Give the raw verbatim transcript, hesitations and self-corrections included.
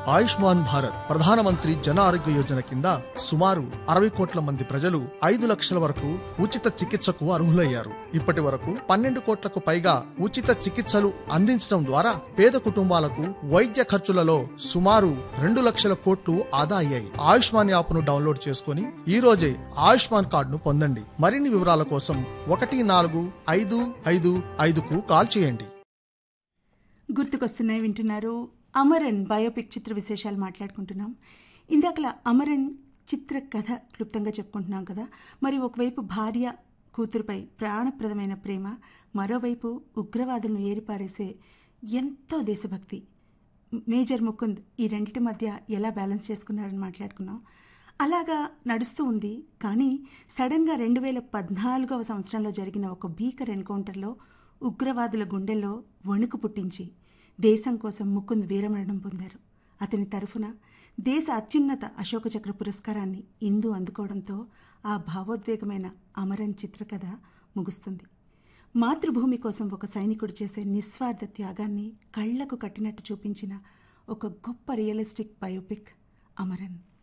ఆయుష్మాన్ భారత్ ప్రధానమంత్రి జన ఆరోగ్య యోజన కింద సుమారు అరవై కోట్ల మంది ప్రజలు ఐదు లక్షల వరకు ఉచిత చికిత్సకు అర్హులయ్యారు. ఇప్పటి వరకు పన్నెండు కోట్లకు పైగా ఉచిత చికిత్సలు అందించడం ద్వారా పేద కుటుంబాలకు వైద్య ఖర్చులలో సుమారు రెండు లక్షల కోట్లు ఆదా అయ్యాయి. ఆయుష్మాన్ యాప్ ను డౌన్లోడ్ చేసుకుని ఈ రోజే ఆయుష్మాన్ కార్డును పొందండి. మరిన్ని వివరాల కోసం ఒకటి నాలుగు ఐదు ఐదు ఐదుకు కాల్ చేయండి. గుర్తుకొస్తున్నాయి వింటున్నారు. అమరన్ బయోపిక్ చిత్ర విశేషాలు మాట్లాడుకుంటున్నాం. ఇందాకలా అమరన్ చిత్ర కథ క్లుప్తంగా చెప్పుకుంటున్నాం కదా. మరి ఒకవైపు భార్య కూతురుపై ప్రాణప్రదమైన ప్రేమ, మరోవైపు ఉగ్రవాదులను ఏరిపారేసే ఎంతో దేశభక్తి. మేజర్ ముకుంద్ ఈ రెండింటి మధ్య ఎలా బ్యాలెన్స్ చేసుకున్నారని మాట్లాడుకున్నాం. అలాగా నడుస్తూ ఉంది. కానీ సడన్గా రెండు వేల పద్నాలుగవ సంవత్సరంలో జరిగిన ఒక భీకర ఎన్కౌంటర్లో ఉగ్రవాదుల గుండెల్లో వణుకు పుట్టించి దేశం కోసం ముకుంద్ వీరమరణం పొందారు. అతని తరఫున దేశ అత్యున్నత అశోక చక్ర పురస్కారాన్ని ఇందు అందుకోవడంతో ఆ భావోద్వేగమైన అమరన్ చిత్రకథ ముగుస్తుంది. మాతృభూమి కోసం ఒక సైనికుడు చేసే నిస్వార్థ త్యాగాన్ని కళ్లకు కట్టినట్టు చూపించిన ఒక గొప్ప రియలిస్టిక్ బయోపిక్ అమరన్.